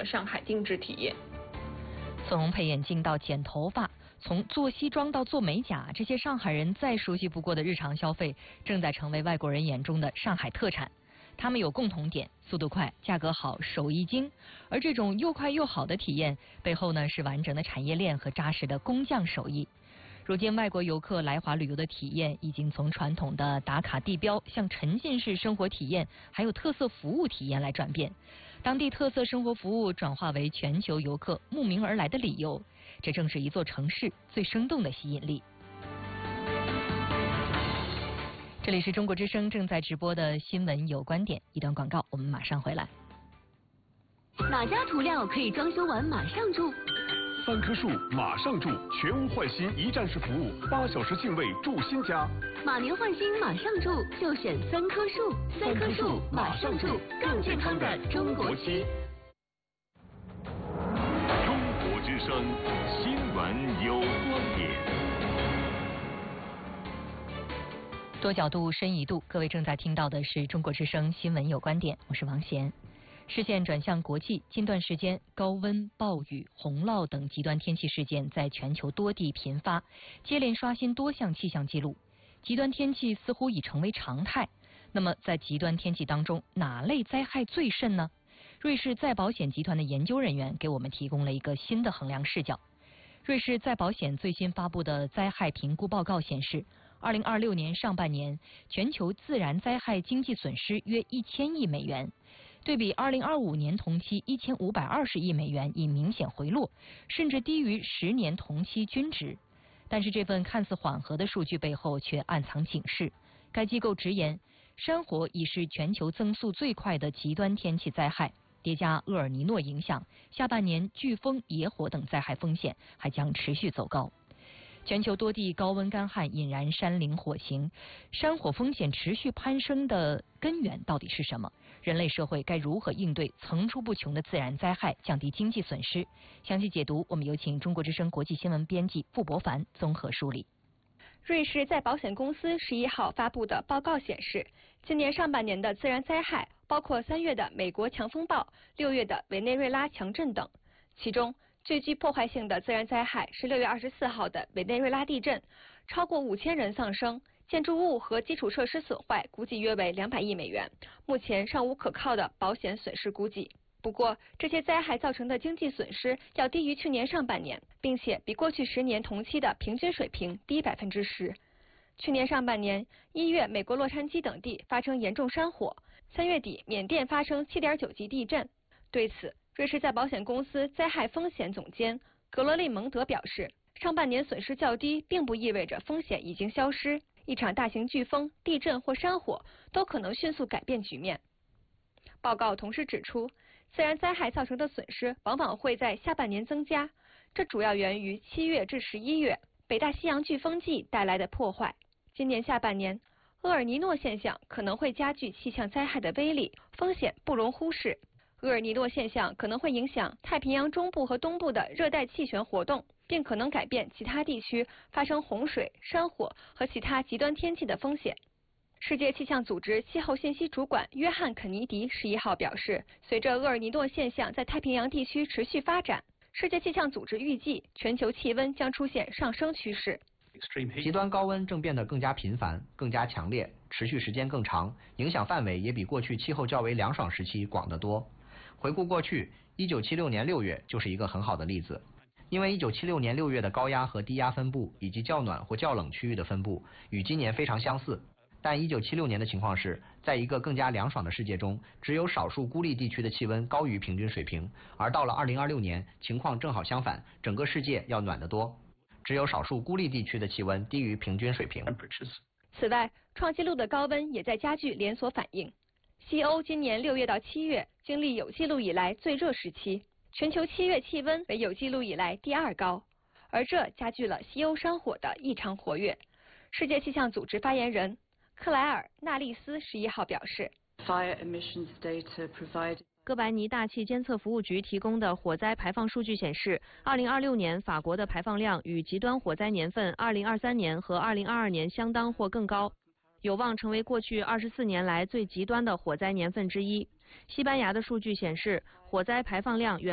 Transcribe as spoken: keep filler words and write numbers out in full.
上海定制体验。 从配眼镜到剪头发，从做西装到做美甲，这些上海人再熟悉不过的日常消费，正在成为外国人眼中的上海特产。他们有共同点，速度快，价格好，手艺精。而这种又快又好的体验背后呢，是完整的产业链和扎实的工匠手艺。如今外国游客来华旅游的体验已经从传统的打卡地标向沉浸式生活体验还有特色服务体验来转变，当地特色生活服务转化为全球游客慕名而来的理由，这正是一座城市最生动的吸引力。这里是中国之声正在直播的新闻有观点，一段广告，我们马上回来。 哪家涂料可以装修完马上住？ 三棵树马上住，全屋换新一站式服务，八小时净位住新家。 马年换新马上住，就选三棵树。三棵树马上住，更健康的中国区。 中国之声新闻有观点。 多角度深一度，各位正在听到的是中国之声新闻有观点，我是王贤。视线转向国际，近段时间高温、暴雨、洪涝等极端天气事件在全球多地频发，接连刷新多项气象记录。极端天气似乎已成为常态。那么在极端天气当中，哪类灾害最甚呢？瑞士再保险集团的研究人员给我们提供了一个新的衡量视角。瑞士再保险最新发布的灾害评估报告显示，二零二六年上半年全球自然灾害经济损失约一千亿美元，对比二零二五年同期一千五百二十亿美元已明显回落，甚至低于十年同期均值。但是这份看似缓和的数据背后却暗藏警示。该机构直言，山火已是全球增速最快的极端天气灾害，叠加厄尔尼诺影响，下半年飓风、野火等灾害风险还将持续走高。全球多地高温干旱引燃山林火情，山火风险持续攀升的根源到底是什么？人类社会该如何应对层出不穷的自然灾害，降低经济损失？详细解读，我们有请中国之声国际新闻编辑傅博凡综合梳理。 瑞士再保险公司十一号发布的报告显示，今年上半年的自然灾害包括三月的美国强风暴、六月的委内瑞拉强震等，其中最具破坏性的自然灾害是六月二十四号的委内瑞拉地震，超过五千人丧生，建筑物和基础设施损坏估计约为两百亿美元，目前尚无可靠的保险损失估计。不过，这些灾害造成的经济损失要低于去年上半年，并且比过去十年同期的平均水平低百分之十。去年上半年，一月美国洛杉矶等地发生严重山火，三月底缅甸发生七点九级地震。对此，瑞士再保险公司灾害风险总监格罗利蒙德表示，上半年损失较低，并不意味着风险已经消失。一场大型飓风、地震或山火都可能迅速改变局面。报告同时指出，自然灾害造成的损失往往会在下半年增加，这主要源于七月至十一月北大西洋飓风季带来的破坏。今年下半年，厄尔尼诺现象可能会加剧气象灾害的威力，风险不容忽视。厄尔尼诺现象可能会影响太平洋中部和东部的热带气旋活动，并可能改变其他地区发生洪水、山火和其他极端天气的风险。世界气象组织气候信息主管约翰肯尼迪十一号表示，随着厄尔尼诺现象在太平洋地区持续发展，世界气象组织预计全球气温将出现上升趋势。 极端高温正变得更加频繁、更加强烈，持续时间更长，影响范围也比过去气候较为凉爽时期广得多。回顾过去，一九七六年六月就是一个很好的例子。因为一九七六年六月的高压和低压分布以及较暖或较冷区域的分布与今年非常相似，但一九七六年的情况是，在一个更加凉爽的世界中，只有少数孤立地区的气温高于平均水平，而到了二零二六年，情况正好相反，整个世界要暖得多，只有少数孤立地区的气温低于平均水平。 此外，创纪录的高温也在加剧连锁反应。西欧今年六月到七月经历有记录以来最热时期，全球七月气温为有记录以来第二高，而这加剧了西欧山火的异常活跃。世界气象组织发言人克莱尔·纳利斯十一号表示， 哥白尼大气监测服务局提供的火灾排放数据显示，二零二六年法国的排放量与极端火灾年份二零二三年和二零二二年相当或更高，有望成为过去二十四年来最极端的火灾年份之一。西班牙的数据显示，火灾排放量远